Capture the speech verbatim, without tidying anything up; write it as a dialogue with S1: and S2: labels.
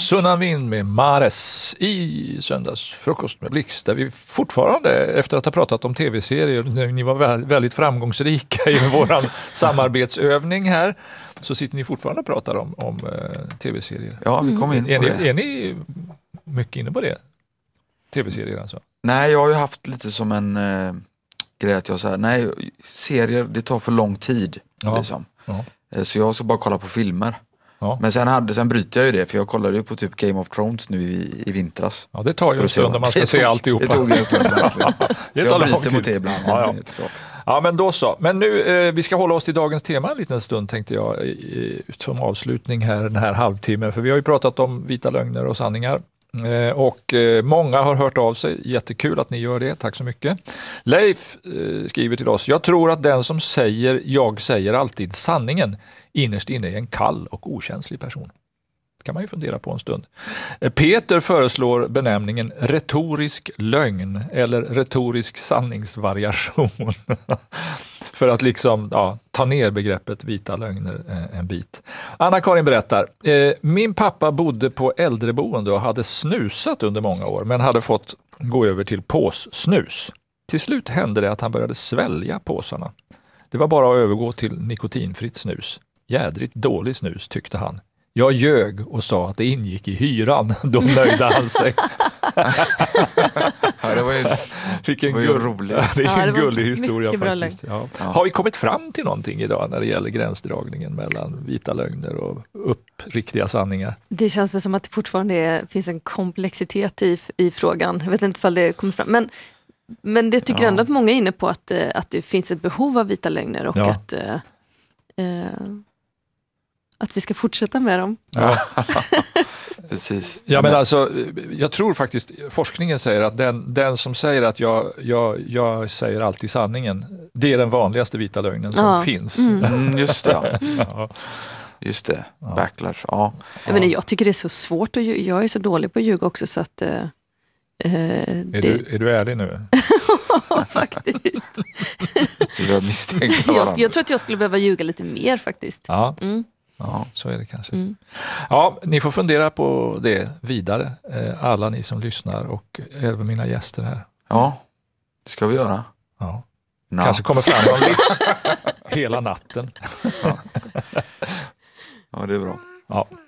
S1: Sunnavind med Mares i söndagsfrukost med Blixt, där vi fortfarande, efter att ha pratat om tv-serier, ni var väldigt framgångsrika i våran samarbetsövning här, så sitter ni fortfarande och pratar om, om uh, tv-serier.
S2: Ja, vi kom in på
S1: är,
S2: det.
S1: Ni, är ni mycket inne på det? Tv-serier alltså?
S2: Nej, jag har ju haft lite som en uh, grej att jag säger, nej, serier, det tar för lång tid.
S1: Ja.
S2: Liksom.
S1: Ja.
S2: Så jag ska bara kolla på filmer.
S1: Ja.
S2: Men sen, hade, sen bryter jag ju det, för jag kollade ju på typ Game of Thrones nu i, i vintras.
S1: Ja, det tar ju en stund när man ska se alltihopa.
S2: Det tog en stund verkligen.
S1: Det
S2: så jag bryter
S1: tid.
S2: mot det ibland.
S1: Ja, ja. Ja, men då så. Men nu, eh, vi ska hålla oss till dagens tema en liten stund, tänkte jag, i, som avslutning här, den här halvtimmen. För vi har ju pratat om vita lögner och sanningar. Eh, och eh, många har hört av sig. Jättekul att ni gör det. Tack så mycket. Leif eh, skriver till oss: jag tror att den som säger jag säger alltid sanningen innerst inne är en kall och okänslig person. Kan man ju fundera på en stund. Eh, Peter föreslår benämningen retorisk lögn eller retorisk sanningsvariation. För att liksom ja, ta ner begreppet vita lögner eh, en bit. Anna-Karin berättar: eh, min pappa bodde på äldreboende och hade snusat under många år, men hade fått gå över till påssnus. Till slut hände det att han började svälja påsarna. Det var bara att övergå till nikotinfritt snus. Jädrigt dålig snus, tyckte han. Jag ljög och sa att det ingick i hyran. Då nöjde han sig.
S2: Ja, det var ju,
S1: Vilken
S2: var ju
S1: gull,
S2: rolig.
S1: det är
S3: Ja,
S1: en
S3: det var
S1: gullig historia faktiskt. Ja.
S2: Ja.
S1: Har vi kommit fram till någonting idag när det gäller gränsdragningen mellan vita lögner och uppriktiga sanningar?
S3: Det känns väl som att det fortfarande är, finns en komplexitet i, i frågan. Jag vet inte ifall det kommer fram. Men, men det tycker
S2: Ja.
S3: ändå att många är inne på att, att det finns ett behov av vita lögner och
S1: Ja.
S3: att, eh, att vi ska fortsätta med dem.
S1: Ja.
S2: Precis.
S1: Ja, men alltså, jag tror faktiskt forskningen säger att den, den som säger att jag, jag, jag säger alltid sanningen, det är den vanligaste vita lögnen som
S3: Ja.
S1: finns.
S3: Mm.
S2: Mm, just det.
S1: Ja.
S2: Just det. Backlash. Ja.
S3: Jag, menar, jag tycker det är så svårt att ljuga. Jag är så dålig på att ljuga också så att... Eh,
S1: Är,
S3: det...
S1: du, är du ärlig nu?
S3: Ja, faktiskt.
S2: Vi har misstänkt
S3: jag,
S2: varandra.
S3: jag tror att jag skulle behöva ljuga lite mer faktiskt.
S1: Ja.
S3: Mm.
S1: Ja, så är det kanske.
S3: Mm.
S1: Ja, ni får fundera på det vidare, alla ni som lyssnar och även mina gäster här.
S2: Ja, det ska vi göra.
S1: Ja.
S2: Natt.
S1: Kanske kommer fram någon livs hela natten.
S2: Ja, det är bra.
S1: Ja.